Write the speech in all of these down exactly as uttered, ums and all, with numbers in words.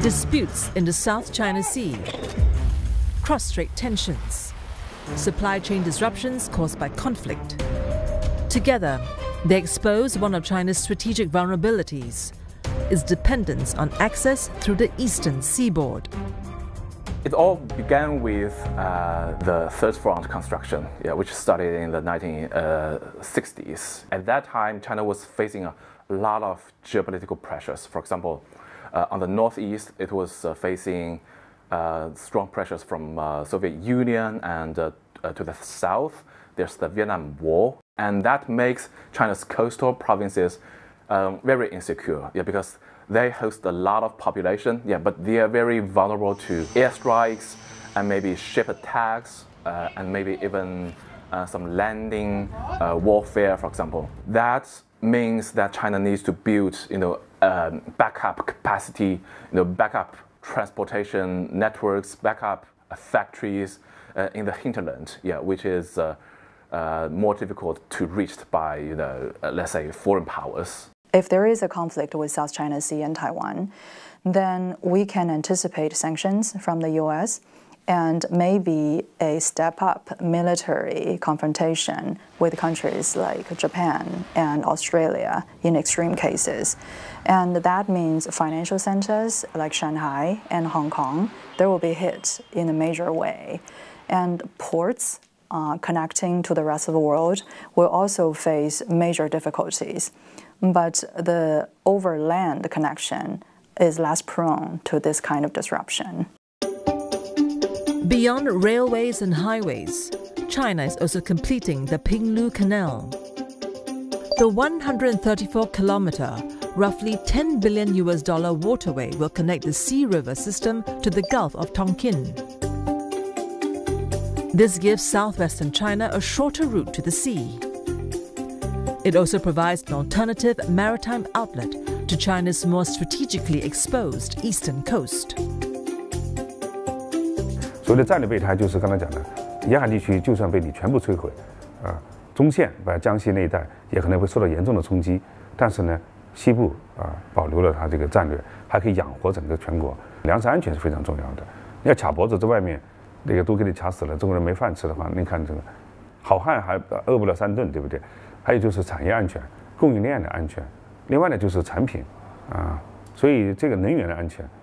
Disputes in the South China Sea, cross-strait tensions, supply chain disruptions caused by conflict. Together, they expose one of China's strategic vulnerabilities, its dependence on access through the eastern seaboard. It all began with uh, the Third Front construction, yeah, which started in the nineteen sixties. At that time, China was facing a lot of geopolitical pressures. For example, uh, on the northeast, it was uh, facing uh, strong pressures from uh, Soviet Union, and uh, uh, to the south, there's the Vietnam War, and that makes China's coastal provinces um, very insecure, yeah, because they host a lot of population, yeah, but they are very vulnerable to airstrikes and maybe ship attacks uh, and maybe even uh, some landing uh, warfare, for example. That means that China needs to build, you know, um, backup capacity, you know, backup transportation networks, backup uh, factories uh, in the hinterland, yeah, which is uh, uh, more difficult to reach by, you know, uh, let's say, foreign powers. If there is a conflict with South China Sea and Taiwan, then we can anticipate sanctions from the U S and maybe a step-up military confrontation with countries like Japan and Australia in extreme cases. And that means financial centers like Shanghai and Hong Kong, there will be hit in a major way. And ports uh, connecting to the rest of the world will also face major difficulties. But the overland connection is less prone to this kind of disruption. Beyond railways and highways, China is also completing the Pinglu Canal. The one hundred thirty-four kilometer, roughly ten billion U S dollar waterway will connect the Sea River system to the Gulf of Tonkin. This gives southwestern China a shorter route to the sea. It also provides an alternative maritime outlet to China's more strategically exposed eastern coast. 所谓的战略备胎，就是刚才讲的，沿海地区就算被你全部摧毁，啊，中线把江西那一带也可能会受到严重的冲击，但是呢，西部啊保留了它这个战略，还可以养活整个全国。粮食安全是非常重要的。你要卡脖子，在外面那个都给你卡死了，中国人没饭吃的话，你看这个，好汉还饿不了三顿，对不对？ 还有就是产业安全、供应链的安全，另外呢就是产品，啊，所以这个能源的安全。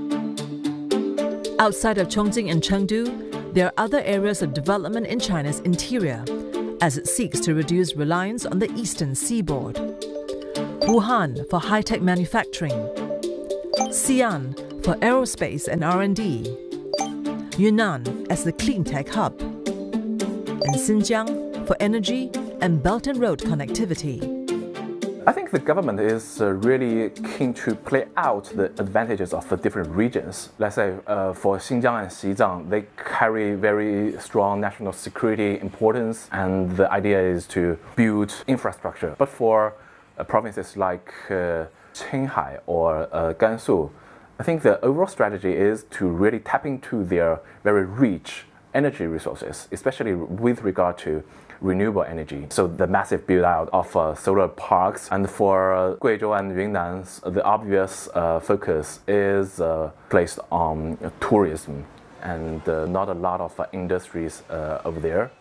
Outside of Chongqing and Chengdu, there are other areas of development in China's interior, as it seeks to reduce reliance on the eastern seaboard. Wuhan for high-tech manufacturing, Xi'an for aerospace and R and D, Yunnan as the clean tech hub, and Xinjiang for energy and Belt and Road connectivity. I think the government is uh, really keen to play out the advantages of the different regions. Let's say uh, for Xinjiang and Xizang, they carry very strong national security importance, and the idea is to build infrastructure. But for uh, provinces like uh, Qinghai or uh, Gansu, I think the overall strategy is to really tap into their very rich energy resources, especially with regard to renewable energy. So the massive build out of uh, solar parks, and for uh, Guizhou and Yunnan, the obvious uh, focus is uh, placed on uh, tourism, and uh, not a lot of uh, industries uh, over there.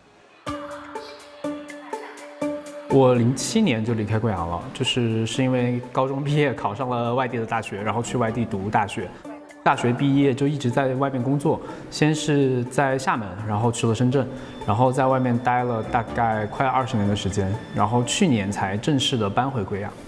我零七年就离开贵阳了，就是是因为高中毕业考上了外地的大学，然后去外地读大学。 大学毕业就一直在外面工作，先是在厦门，然后去了深圳，然后在外面待了大概快二十年的时间，然后去年才正式的搬回贵阳。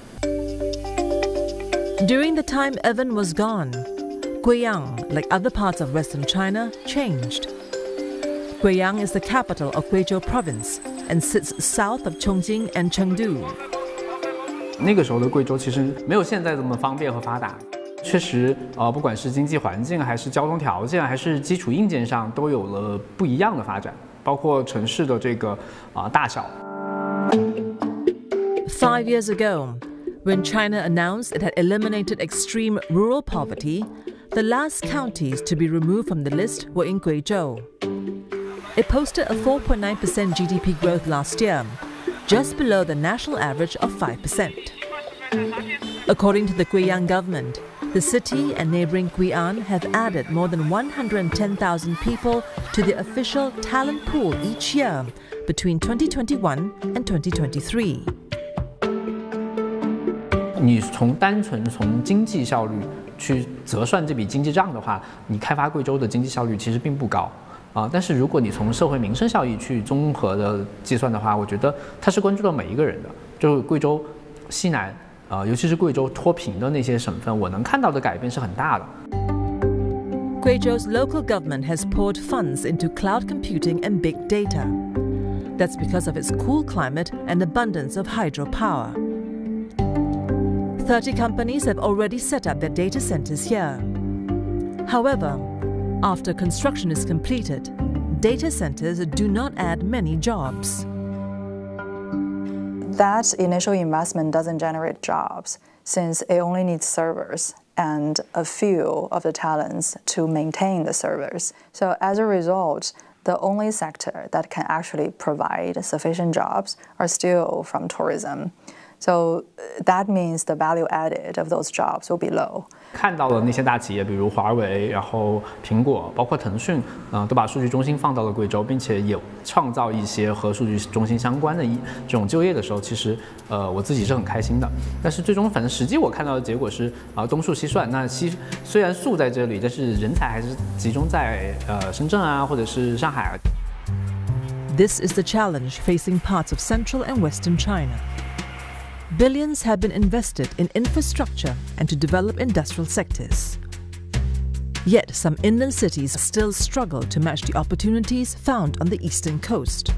During the time Evan was gone, Guiyang, like other parts of Western China, changed. Guiyang is the capital of Guizhou Province and sits south of Chongqing and Chengdu. 那个时候的贵州其实没有现在这么方便和发达。 确实，呃，不管是经济环境，还是交通条件，还是基础硬件上，都有了不一样的发展，包括城市的这个啊、呃、大小。 Five years ago, when China announced it had eliminated extreme rural poverty, the last counties to be removed from the list were in Guizhou. It posted a four point nine percent G D P growth last year, just below the national average of five percent. According to the Guiyang government, The city and neighboring Gui'an have added more than one hundred ten thousand people to the official talent pool each year between twenty twenty-one and twenty twenty-three. 你从单纯从经济效率去折算这笔经济账的话，你开发贵州的经济效率其实并不高啊。但是如果你从社会民生效益去综合的计算的话，我觉得它是关注到每一个人的。就贵州西南。 呃，尤其是贵州脱贫的那些省份，我能看到的改变是很大的。 Guizhou's local government has poured funds into cloud computing and big data. That's because of its cool climate and abundance of hydropower. Thirty companies have already set up their data centers here. However, after construction is completed, data centers do not add many jobs. That initial investment doesn't generate jobs since it only needs servers and a few of the talents to maintain the servers. So as a result, the only sector that can actually provide sufficient jobs are still from tourism. So that means the value added of those jobs will be low. 看到了那些大企业，比如华为，然后苹果，包括腾讯，嗯、呃，都把数据中心放到了贵州，并且也创造一些和数据中心相关的一这种就业的时候，其实，呃，我自己是很开心的。但是最终，反正实际我看到的结果是，啊、呃，东数西算。那西虽然数在这里，但是人才还是集中在呃深圳啊，或者是上海啊。 This is the challenge facing parts of central and western China. Billions have been invested in infrastructure and to develop industrial sectors. Yet some inland cities still struggle to match the opportunities found on the eastern coast.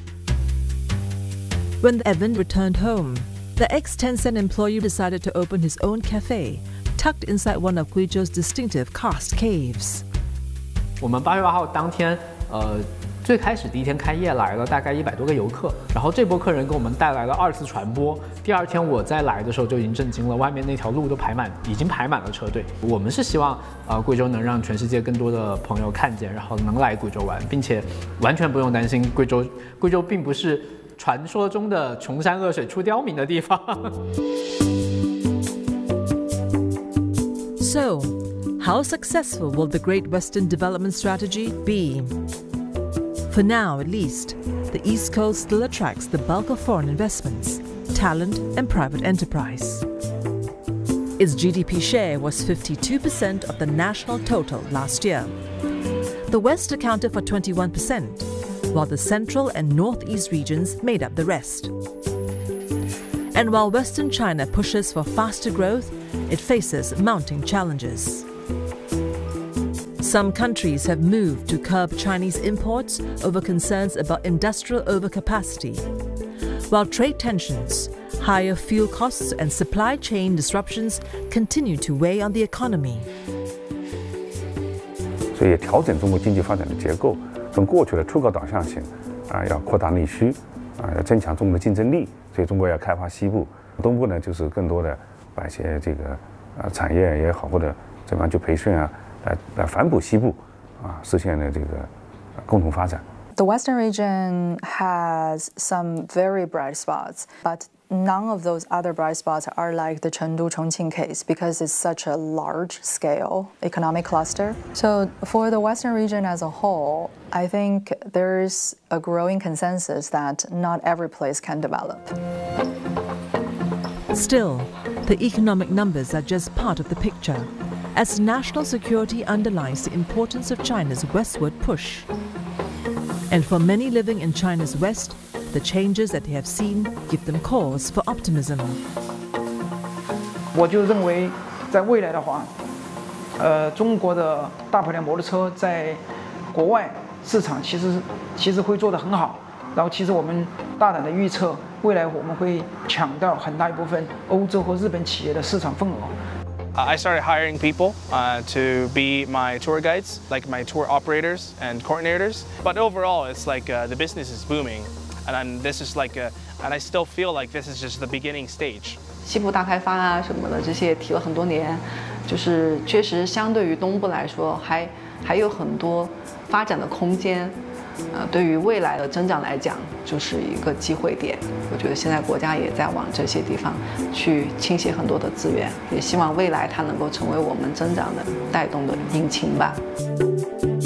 When Evan returned home, the ex-Tencent employee decided to open his own cafe, tucked inside one of Guizhou's distinctive karst caves. 我们八月八号当天，呃。最开始第一天开业来了大概一百多个游客，然后这波客人给我们带来了二次传播。第二天我再来的时候就已经震惊了，外面那条路都排满，已经排满了车队。我们是希望呃贵州能让全世界更多的朋友看见，然后能来贵州玩，并且完全不用担心贵州，贵州并不是传说中的穷山恶水出刁民的地方。 So, how successful will the Great Western Development Strategy be? For now, at least, the East Coast still attracts the bulk of foreign investments, talent, and private enterprise. Its G D P share was fifty-two percent of the national total last year. The West accounted for twenty-one percent, while the central and northeast regions made up the rest. And while Western China pushes for faster growth, it faces mounting challenges. Some countries have moved to curb Chinese imports over concerns about industrial overcapacity, while trade tensions, higher fuel costs, and supply chain disruptions continue to weigh on the economy. 所以调整中国经济发展的结构，从过去的出口导向性，啊，要扩大内需，啊，要增强中国的竞争力。所以中国要开发西部，东部呢就是更多的把一些这个啊产业也好，或者怎么样去培训啊。 来来反哺西部，啊，实现了这个共同发展。 The Western region has some very bright spots, but none of those other bright spots are like the Chengdu-Chongqing case because it's such a large-scale economic cluster. So for the Western region as a whole, I think there's a growing consensus that not every place can develop. Still, the economic numbers are just part of the picture, as national security underlines the importance of China's westward push. And for many living in China's west, the changes that they have seen give them cause for optimism. 我就认为，在未来的话，呃，中国的大排量摩托车在国外市场其实其实会做得很好。然后，其实我们大胆的预测，未来我们会抢到很大一部分欧洲和日本企业的市场份额。 I started hiring people uh, to be my tour guides, like my tour operators and coordinators. But overall, it's like uh, the business is booming, and I'm, this is like, a, and I still feel like this is just the beginning stage. 西部大开发啊什么的，这些提了很多年，就是确实相对于东部来说，还还有很多发展的空间。 呃，对于未来的增长来讲，就是一个机会点。我觉得现在国家也在往这些地方去倾斜很多的资源，也希望未来它能够成为我们增长的带动的引擎吧。